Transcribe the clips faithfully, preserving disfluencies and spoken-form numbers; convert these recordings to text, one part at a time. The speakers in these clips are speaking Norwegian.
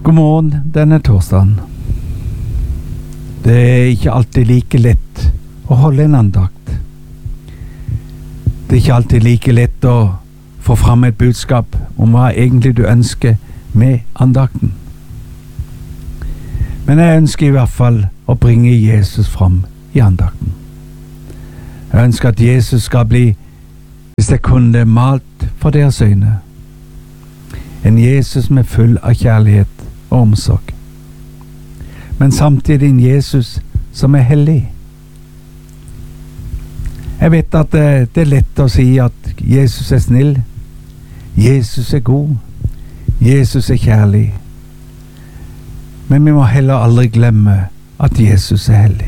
God morgen denne torsdagen. Det er ikke alltid like lett å holde en andakt. Det er ikke alltid like lett å få fram et budskap om hva egentlig du ønsker med andakten. Men jeg ønsker i hvert fall å bringe Jesus fram i andakten. Jeg ønsker at Jesus skal bli, hvis jeg kunne, malt for deres øyne. En Jesus med full av kjærlighet og omsorg. Men samtidig en Jesus som er hellig. Jeg vet at det, det er lett å si at Jesus er snill, Jesus er god, Jesus er kjærlig. Men vi må heller aldri glemme at Jesus er hellig.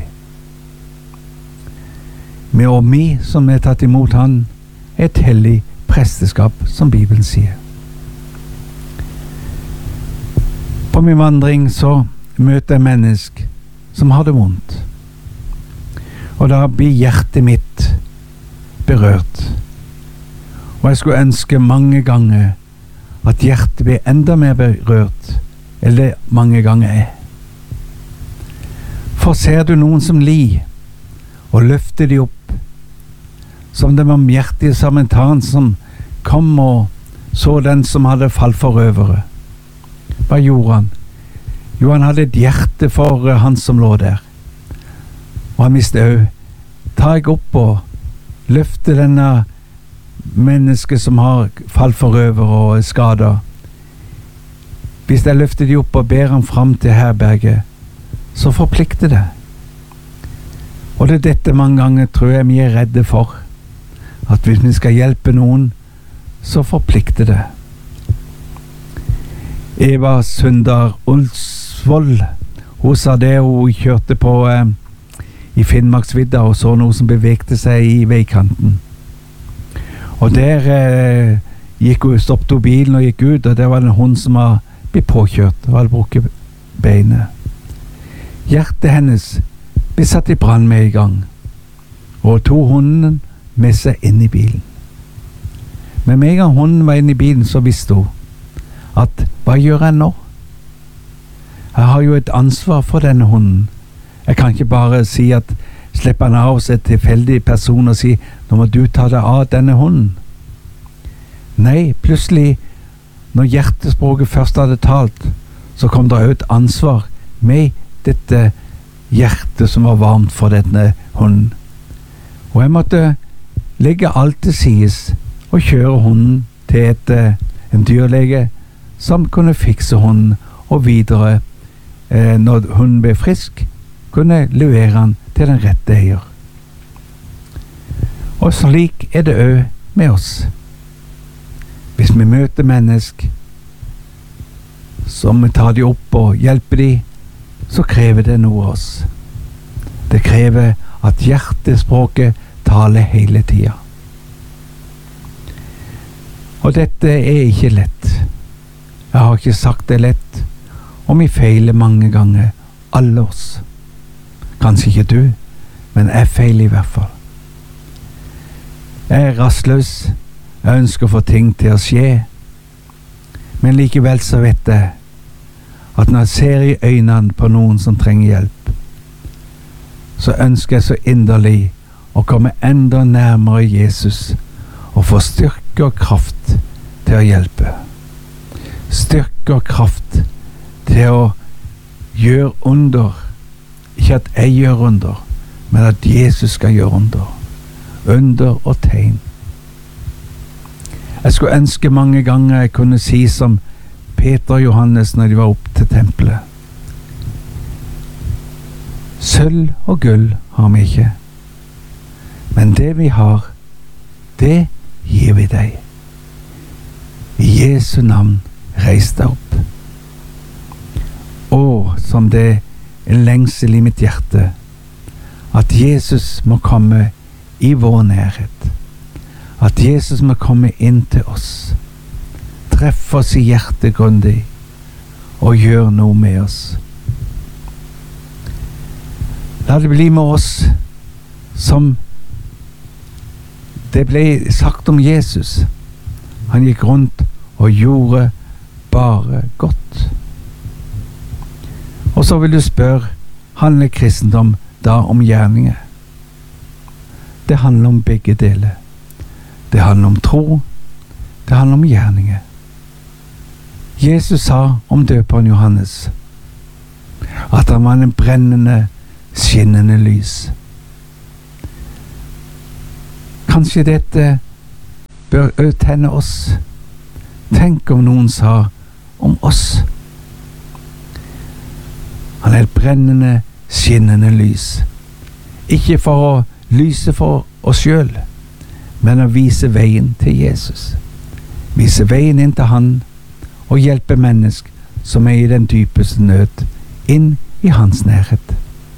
Vi og vi som er tatt imot han, er et hellig presteskap, som Bibelen sier. På min vandring så møter jeg mennesker som har det vondt. Og da blir hjertet mitt berørt. Og jeg skulle ønske mange ganger at hjertet blir enda mer berørt, eller mange ganger er. For ser du noen som lir, og løfter de opp, som den barmhjertige samaritan som kom og så den som hadde falt for røvere. Hva gjorde han? Jo, han hadde et hjerte for uh, han som lå der. Og han visste også, tar jeg opp og løfter denne mennesket som har falt for røvere og er skadet. Hvis jeg løfter de opp og ber han fram til herberget, så forplikter det. Og det er dette mange ganger tror jeg vi er redde for. At hvis vi skal hjelpe noen, så forplikter det. Eva Sundar Olsvold, hun sa det, hun kjørte på eh, i Finnmarksvidda og så noe som bevegte seg i veikanten. Og der eh, gikk hun, stoppet hun bilen og gikk ut, og der var det en hund som var blitt påkjørt og hadde brukket beinet. Hjertet hennes ble satt i brann med i gang, og tog hunden med seg inn i bilen. Men med en gang hunden var inn i bilen, så visste hun at hva gjør jeg nå? Jeg har jo et ansvar for denne hunden. Jeg kan ikke bare si at slipp han av seg til tilfeldig person og si nå må du ta deg av denne hunden. Nei, plutselig når hjertespråket først hadde talt, så kom det ut ansvar med dette hjertet som var varmt for denne hunden. Og jeg måtte legge alt til sides og kjøre hunden til et, en dyrlege som kunne fikse hunden, og videre, eh, når hunden ble frisk, kunne levere han til den rette eier. Og slik er det også med oss. Hvis vi møter mennesker, som vi tar de opp og hjelper de, så krever det noe av oss. Det krever at hjertespråket taler hele tida. Og dette er ikke lett. Jeg har ikke sagt det lett, og vi feiler mange ganger, alle oss. Kanskje ikke du, men jeg feiler i hvert fall. Jeg er rastløs, jeg ønsker å få ting til å skje, men likevel så vet jeg at når jeg ser i øynene på noen som trenger hjelp, så ønsker jeg så inderlig å komme enda nærmere Jesus og få styrke og kraft til å hjelpe. Styrke og kraft til å gjøre under. Ikke at jeg gjør under, men at Jesus skal gjøre under. Under og tegn. Jeg skulle ønske mange ganger jeg kunne si som Peter og Johannes når de var opp til tempelet. Sølv og gull har vi ikke, men det vi har, det gir vi deg. I Jesu navn, reis deg opp. Å, som det er lengsel i mitt hjerte, at Jesus må komme i vår nærhet. At Jesus må komme inn til oss. Treff oss i hjertet grundig, og gjør noe med oss. La det bli med oss som det ble sagt om Jesus. Han gikk rundt og gjorde bare godt. Og så vil du spørre, handler kristendom da om gjerninger? Det handler om begge deler. Det handler om tro, det handler om gjerninger. Jesus sa om døperen Johannes at han var en brennende, skinnende lys. Kanskje dette bør tenne oss. Tenk om noen sa om oss. Han er et brennende, skinnende lys. Ikke for å lyse for oss selv, men å vise veien til Jesus. Vise veien inn til han, og hjelpe mennesker som er i den dypeste nød, inn i hans nærhet.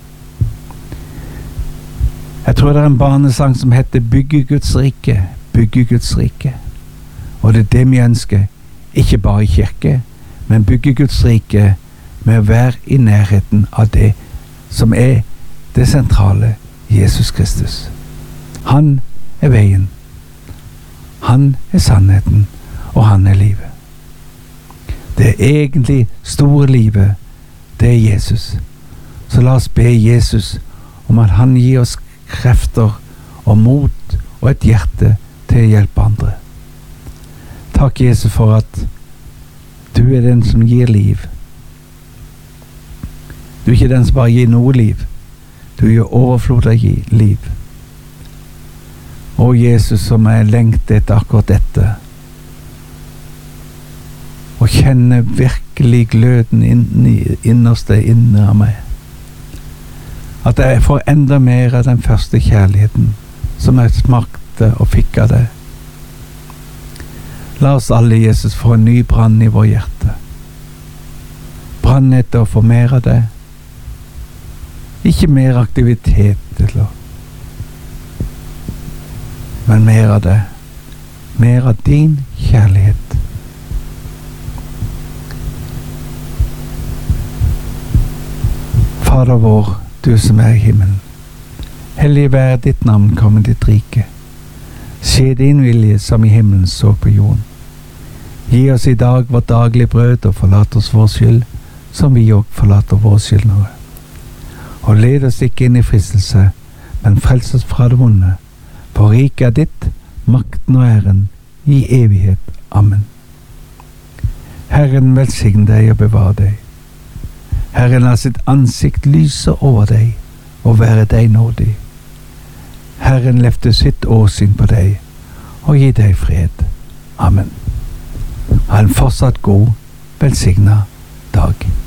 Jeg tror det er en barnesang som heter Bygge Guds rike, bygge Guds rike. Og det er det vi ønsker, ikke bare i kirke, men bygge Guds rike med å være i nærheten av det som er det sentrale, Jesus Kristus. Han er veien, han er sannheten, og han er livet. Det er egentlig store livet, det er Jesus. Så la oss be Jesus om at han gir oss krefter og mot og et hjerte til å hjelpe andre. Takk Jesus for at du er den som gir liv. Du er ikke den som bare gir noe liv. Du gir overflod av liv. Å Jesus, som jeg lengter etter akkurat dette. Og kjenne virkelig gløden inni, innerste inne av meg. At jeg får enda mer av den første kjærligheten som jeg smakte og fikk av deg. La oss alle, Jesus, få en ny brann i vår hjerte. Brann etter å få mer av det. Ikke mer aktivitet, eller, men mer av det. Mer av din kjærlighet. Fader vår, du som er i himmelen. Hellig være ditt navn, komme ditt rike. Skje din vilje som i himmelen så på jorden. Gi oss i dag vårt daglige brød, og forlat oss vår skyld, som vi også forlater vår skyldnere. Og led oss ikke inn i fristelse, men frels oss fra det vonde. For riket er ditt, makten og æren, i evighet. Amen. Herren velsigne deg og bevare deg. Herren la sitt ansikt lyse over deg, og være deg nådig. Herren løfte sitt åsyn på deg, og gi deg fred. Amen. Ha en fortsatt god, velsignet dag.